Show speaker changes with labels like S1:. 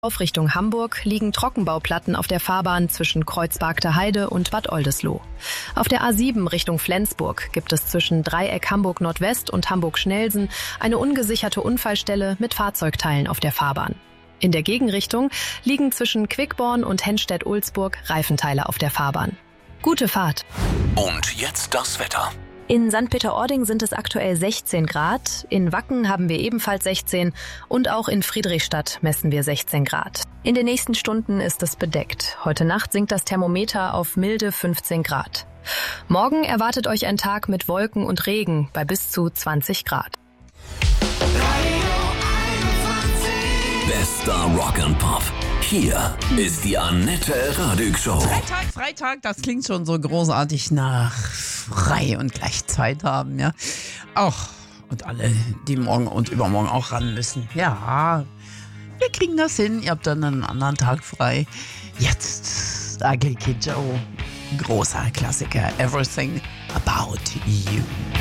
S1: Auf Richtung Hamburg liegen Trockenbauplatten auf der Fahrbahn zwischen Kreuzbarkter Heide und Bad Oldesloe. Auf der A7 Richtung Flensburg gibt es zwischen Dreieck Hamburg Nordwest und Hamburg Schnelsen eine ungesicherte Unfallstelle mit Fahrzeugteilen auf der Fahrbahn. In der Gegenrichtung liegen zwischen Quickborn und Henstedt-Ulzburg Reifenteile auf der Fahrbahn. Gute Fahrt!
S2: Und jetzt das Wetter.
S1: In St. Peter-Ording sind es aktuell 16 Grad, in Wacken haben wir ebenfalls 16 und auch in Friedrichstadt messen wir 16 Grad. In den nächsten Stunden ist es bedeckt. Heute Nacht sinkt das Thermometer auf milde 15 Grad. Morgen erwartet euch ein Tag mit Wolken und Regen bei bis zu 20 Grad.
S2: Bester Rock and Pop. Hier ist die Annette Radig Show.
S3: Freitag, das klingt schon so großartig nach frei und gleich Zeit haben, ja. Auch, und alle, die morgen und übermorgen auch ran müssen. Ja, wir kriegen das hin. Ihr habt dann einen anderen Tag frei. Jetzt Ugly Kid Joe. Großer Klassiker. Everything About You.